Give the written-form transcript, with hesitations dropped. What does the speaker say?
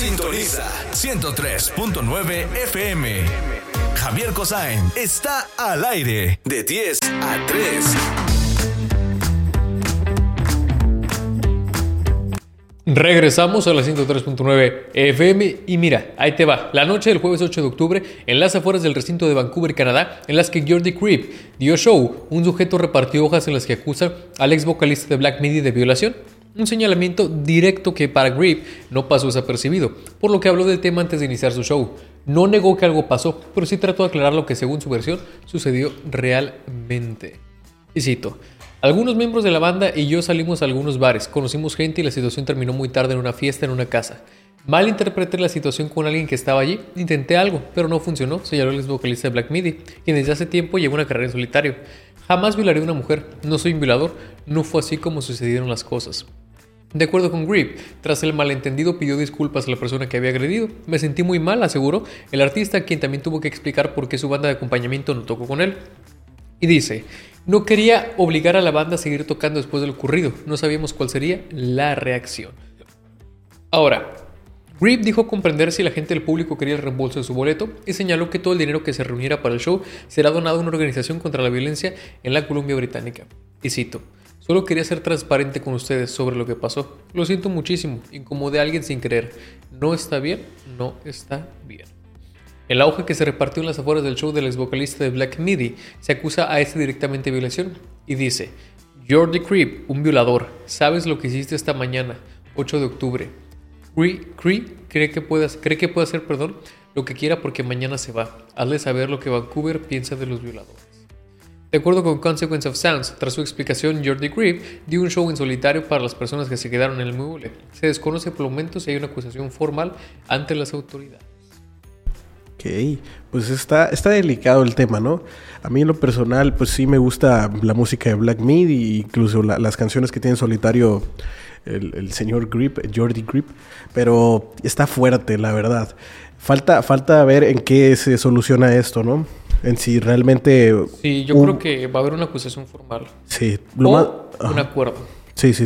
Sintoniza 103.9 FM. Javier Cosain está al aire de 10 a 3. Regresamos a la 103.9 FM y mira, ahí te va. La noche del jueves 8 de octubre, en las afueras del recinto de Vancouver, Canadá, en las que Jordi Creep dio show, un sujeto repartió hojas en las que acusa al ex vocalista de Black Midi de violación. Un señalamiento directo que para Creep no pasó desapercibido, por lo que habló del tema antes de iniciar su show. No negó que algo pasó, pero sí trató de aclarar lo que según su versión sucedió realmente. Y cito: algunos miembros de la banda y yo salimos a algunos bares, conocimos gente y la situación terminó muy tarde en una fiesta en una casa. Malinterpreté la situación con alguien que estaba allí, intenté algo, pero no funcionó, señaló el ex vocalista de Black Midi, quien desde hace tiempo lleva una carrera en solitario. Jamás violaría a una mujer, no soy un violador, no fue así como sucedieron las cosas. De acuerdo con Grip, tras el malentendido pidió disculpas a la persona que había agredido. Me sentí muy mal, aseguró el artista, quien también tuvo que explicar por qué su banda de acompañamiento no tocó con él. Y dice: no quería obligar a la banda a seguir tocando después de lo ocurrido, no sabíamos cuál sería la reacción. Ahora, Grip dijo comprender si la gente del público quería el reembolso de su boleto y señaló que todo el dinero que se reuniera para el show será donado a una organización contra la violencia en la Columbia Británica. Y cito: solo quería ser transparente con ustedes sobre lo que pasó. Lo siento muchísimo, incomodé a alguien sin querer. No está bien, no está bien. En la hoja que se repartió en las afueras del show del ex vocalista de Black Midi, se acusa a este directamente de violación y dice: Jordi Creep, un violador, sabes lo que hiciste esta mañana, 8 de octubre. Creep cree que puede hacer lo que quiera porque mañana se va. Hazle saber lo que Vancouver piensa de los violadores. De acuerdo con Consequence of Sounds, tras su explicación, Jordi Creep dio un show en solitario para las personas que se quedaron en el mueble. Se desconoce por el momento si hay una acusación formal ante las autoridades. Ok, pues está delicado el tema, ¿no? A mí en lo personal, pues sí me gusta la música de Black Midi, incluso las canciones que tiene en solitario el señor Grip, Jordi Grip, pero está fuerte, la verdad. Falta ver en qué se soluciona esto, ¿no? En si realmente... Sí, yo creo que va a haber una acusación formal. Sí. Un acuerdo. Sí.